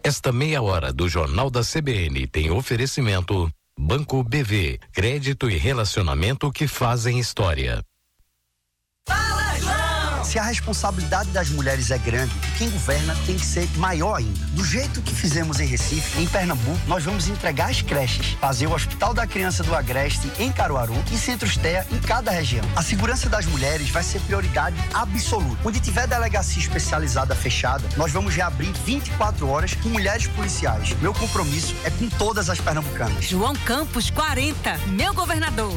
Esta meia hora do Jornal da CBN tem oferecimento Banco BV, crédito e relacionamento que fazem história. Se a responsabilidade das mulheres é grande, quem governa tem que ser maior ainda. Do jeito que fizemos em Recife, em Pernambuco, nós vamos entregar as creches, fazer o Hospital da Criança do Agreste em Caruaru e Centros TEA em cada região. A segurança das mulheres vai ser prioridade absoluta. Onde tiver delegacia especializada fechada, nós vamos reabrir 24 horas com mulheres policiais. Meu compromisso é com todas as pernambucanas. João Campos, 40, meu governador.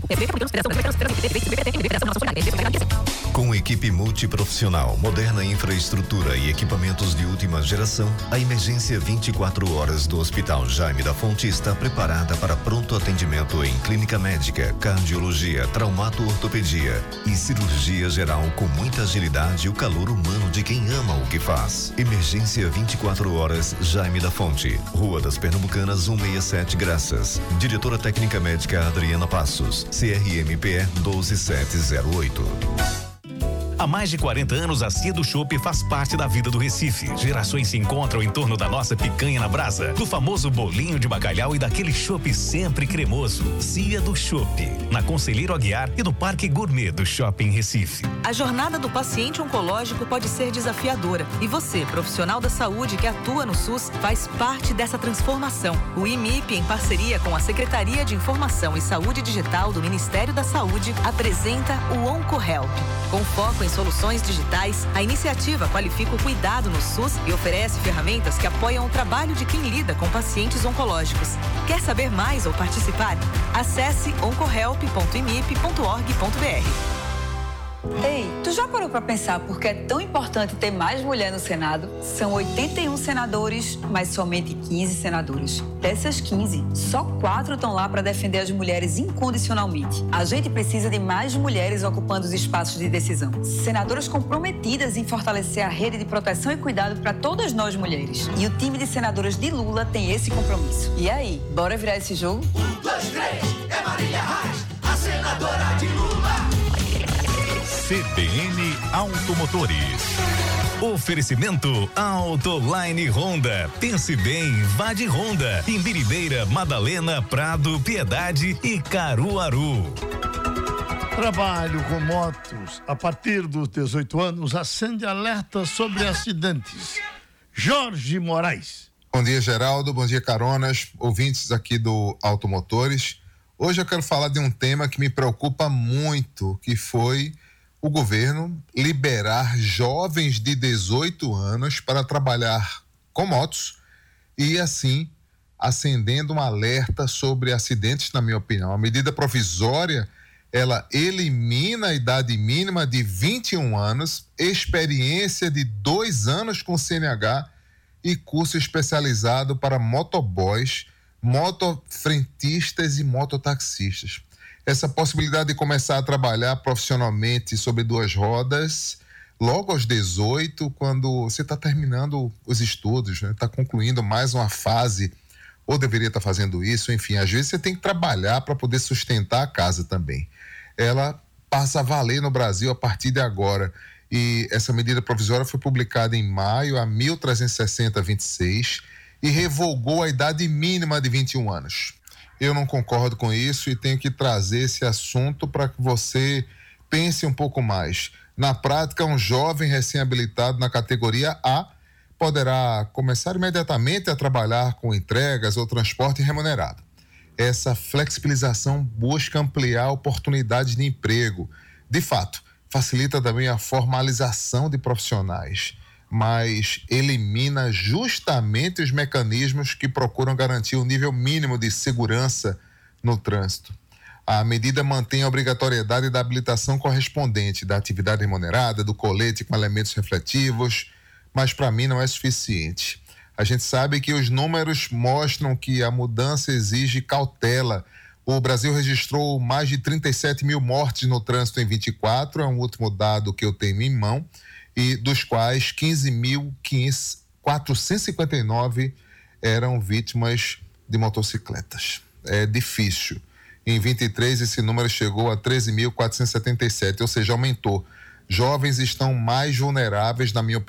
Com equipe multiprofissional, moderna infraestrutura e equipamentos de última geração, a emergência 24 horas do Hospital Jaime da Fonte está preparada para pronto atendimento em clínica médica, cardiologia, traumato-ortopedia e cirurgia geral com muita agilidade e o calor humano de quem ama o que faz. Emergência 24 horas Jaime da Fonte, Rua das Pernambucanas 167 Graças. Diretora técnica médica Adriana Passos, CRMPE 12708. Há mais de 40 anos, a Cia do Chopp faz parte da vida do Recife. Gerações se encontram em torno da nossa picanha na brasa, do famoso bolinho de bacalhau e daquele chopp sempre cremoso. Cia do Chopp, na Conselheiro Aguiar e no Parque Gourmet do Shopping Recife. A jornada do paciente oncológico pode ser desafiadora e você, profissional da saúde que atua no SUS, faz parte dessa transformação. O IMIP, em parceria com a Secretaria de Informação e Saúde Digital do Ministério da Saúde, apresenta o OncoHelp. Com foco em soluções digitais, a iniciativa qualifica o cuidado no SUS e oferece ferramentas que apoiam o trabalho de quem lida com pacientes oncológicos. Quer saber mais ou participar? Acesse oncohelp.imip.org.br. Ei, tu já parou pra pensar por que é tão importante ter mais mulher no Senado? São 81 senadores, mas somente 15 senadoras. Dessas 15, só 4 estão lá para defender as mulheres incondicionalmente. A gente precisa de mais mulheres ocupando os espaços de decisão. Senadoras comprometidas em fortalecer a rede de proteção e cuidado para todas nós mulheres. E o time de senadoras de Lula tem esse compromisso. E aí, bora virar esse jogo? 1, 2, 3, é Marília Reis, a senadora de Lula. CBN Automotores. Oferecimento Autoline Honda. Pense bem, vá de Honda. Em Biribeira, Madalena, Prado, Piedade e Caruaru. Trabalho com motos a partir dos 18 anos acende alerta sobre acidentes. Jorge Moraes. Bom dia, Geraldo. Bom dia, caronas, ouvintes aqui do Automotores. Hoje eu quero falar de um tema que me preocupa muito, que foi o governo liberar jovens de 18 anos para trabalhar com motos e, assim, acendendo um alerta sobre acidentes, na minha opinião. A medida provisória, ela elimina a idade mínima de 21 anos, experiência de 2 anos com CNH e curso especializado para motoboys, motofrentistas e mototaxistas. Essa possibilidade de começar a trabalhar profissionalmente sobre 2 rodas, logo aos 18, quando você está terminando os estudos, né? Está concluindo mais uma fase, ou deveria estar fazendo isso, enfim, às vezes você tem que trabalhar para poder sustentar a casa também. Ela passa a valer no Brasil a partir de agora, e essa medida provisória foi publicada em maio, a 1360-26, e revogou a idade mínima de 21 anos. Eu não concordo com isso e tenho que trazer esse assunto para que você pense um pouco mais. Na prática, um jovem recém-habilitado na categoria A poderá começar imediatamente a trabalhar com entregas ou transporte remunerado. Essa flexibilização busca ampliar oportunidades de emprego. De fato, facilita também a formalização de profissionais, mas elimina justamente os mecanismos que procuram garantir o nível mínimo de segurança no trânsito. A medida mantém a obrigatoriedade da habilitação correspondente, da atividade remunerada, do colete com elementos refletivos, mas para mim não é suficiente. A gente sabe que os números mostram que a mudança exige cautela. O Brasil registrou mais de 37 mil mortes no trânsito em 24, é um último dado que eu tenho em mão, e dos quais 15.459 eram vítimas de motocicletas. É difícil. Em 23, esse número chegou a 13.477, ou seja, aumentou. Jovens estão mais vulneráveis, na minha opinião,